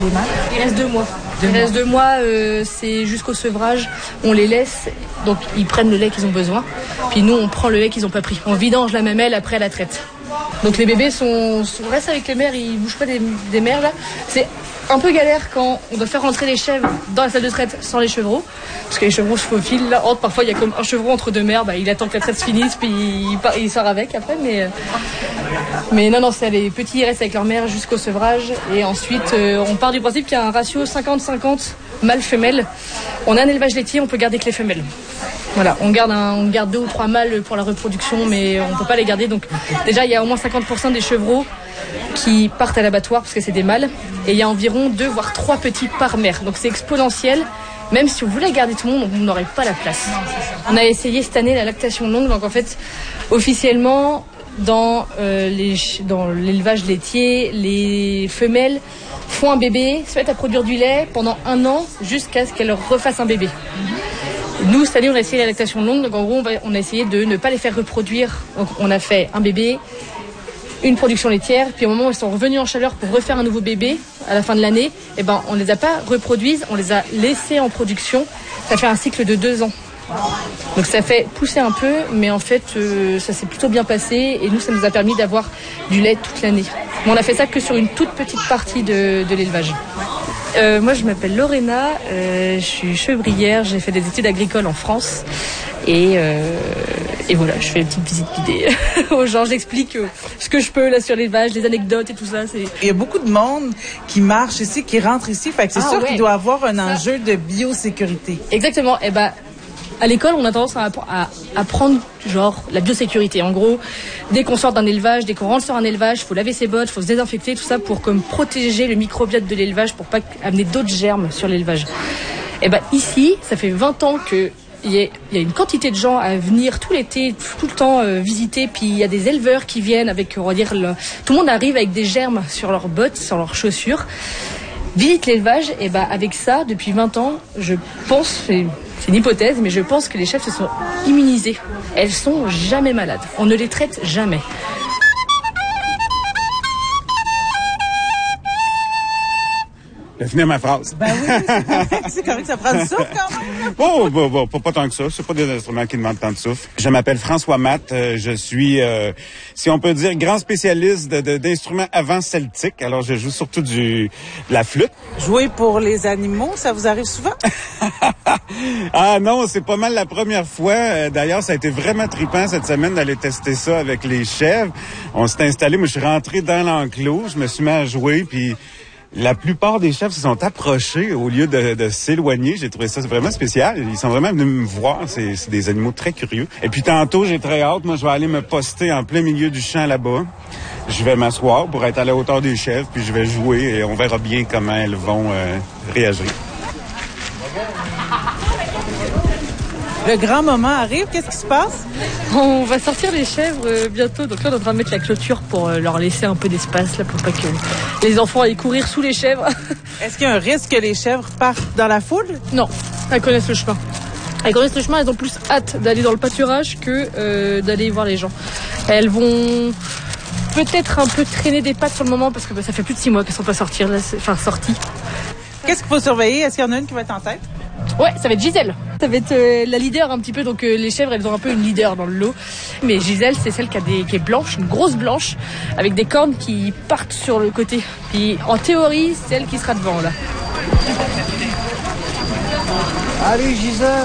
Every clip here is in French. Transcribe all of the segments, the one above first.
Il reste 2 mois. Il reste 2 mois, c'est jusqu'au sevrage. On les laisse, donc ils prennent le lait qu'ils ont besoin. Puis nous, on prend le lait qu'ils n'ont pas pris. On vidange la mamelle après la traite. Donc les bébés restent avec les mères, ils ne bougent pas des mères là. C'est un peu galère quand on doit faire rentrer les chèvres dans la salle de traite sans les chevreaux. Parce que les chevreaux se faufilent là. Parfois, il y a comme un chevreau entre 2 mères. Il attend que la traite se finisse, puis il sort avec après. Mais non, les petits ils restent avec leur mère jusqu'au sevrage. Et ensuite, on part du principe qu'il y a un ratio 50-50 mâle-femelle. On a un élevage laitier, on peut garder que les femelles. Voilà, on garde 2 ou 3 mâles pour la reproduction, mais on ne peut pas les garder. Donc déjà, il y a au moins 50% des chevreaux qui partent à l'abattoir parce que c'est des mâles. Et il y a environ 2 voire 3 petits par mère. Donc c'est exponentiel. Même si on voulait garder tout le monde, on n'aurait pas la place. On a essayé cette année la lactation longue. Donc en fait, officiellement, dans l'élevage laitier, les femelles font un bébé, se mettent à produire du lait pendant 1 an jusqu'à ce qu'elles refassent un bébé. Nous, cette année, on a essayé la lactation longue. Donc en gros, on a essayé de ne pas les faire reproduire. Donc on a fait un bébé, une production laitière, puis au moment où elles sont revenues en chaleur pour refaire un nouveau bébé à la fin de l'année, on les a pas reproduises, on les a laissées en production. Ça fait un cycle de 2 ans. Donc ça fait pousser un peu, mais en fait ça s'est plutôt bien passé et nous ça nous a permis d'avoir du lait toute l'année. Mais on a fait ça que sur une toute petite partie de l'élevage. Moi je m'appelle Lorena, je suis chevrière, j'ai fait des études agricoles en France et voilà, je fais une petite visite guidée aux gens, j'explique ce que je peux là sur l'élevage, les anecdotes et tout ça. Il y a beaucoup de monde qui marche ici, qui rentre ici, fait que c'est sûr qu'il doit avoir un enjeu de biosécurité. Exactement, à l'école, on a tendance à apprendre la biosécurité. En gros, dès qu'on sort d'un élevage, dès qu'on rentre sur un élevage, il faut laver ses bottes, il faut se désinfecter, tout ça pour protéger le microbiote de l'élevage, pour pas amener d'autres germes sur l'élevage. Ici, ça fait 20 ans qu'il y a une quantité de gens à venir tout l'été, tout le temps visiter. Puis il y a des éleveurs qui viennent avec, tout le monde arrive avec des germes sur leurs bottes, sur leurs chaussures. Visite l'élevage, avec ça, depuis 20 ans, je pense, c'est une hypothèse, mais je pense que les chèvres se sont immunisées. Elles sont jamais malades. On ne les traite jamais. J'ai fini ma phrase. Ben oui, c'est correct, ça prend du souffle quand même. Bon, pas tant que ça. C'est pas des instruments qui demandent tant de souffle. Je m'appelle François Matt. Je suis, si on peut dire, grand spécialiste d'instruments avant-celtiques. Alors, je joue surtout de la flûte. Jouer pour les animaux, ça vous arrive souvent? Ah non, c'est pas mal la première fois. D'ailleurs, ça a été vraiment trippant cette semaine d'aller tester ça avec les chèvres. On s'est installé, moi je suis rentré dans l'enclos, je me suis mis à jouer, puis la plupart des chèvres se sont approchés au lieu de s'éloigner. J'ai trouvé ça vraiment spécial. Ils sont vraiment venus me voir. C'est des animaux très curieux. Et puis tantôt, j'ai très hâte. Moi, je vais aller me poster en plein milieu du champ là-bas. Je vais m'asseoir pour être à la hauteur des chèvres, puis je vais jouer et on verra bien comment elles vont réagir. Le grand moment arrive. Qu'est-ce qui se passe? On va sortir les chèvres bientôt. Donc là, on est en train de mettre la clôture pour leur laisser un peu d'espace, là, pour pas que les enfants aillent courir sous les chèvres. Est-ce qu'il y a un risque que les chèvres partent dans la foule? Non, elles connaissent le chemin. Elles connaissent le chemin, elles ont plus hâte d'aller dans le pâturage que d'aller voir les gens. Elles vont peut-être un peu traîner des pattes sur le moment parce que ça fait plus de 6 mois qu'elles sont pas sorties. Qu'est-ce qu'il faut surveiller? Est-ce qu'il y en a une qui va être en tête? Ouais, ça va être Gisèle. Ça va être la leader un petit peu. Donc les chèvres, elles ont un peu une leader dans le lot. Mais Gisèle, c'est celle qui est blanche, une grosse blanche, avec des cornes qui partent sur le côté. Puis en théorie, c'est elle qui sera devant là. Allez Gisèle.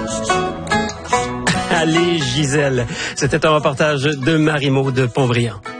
Allez Gisèle. C'était un reportage de Marie-Maude Pontbriand.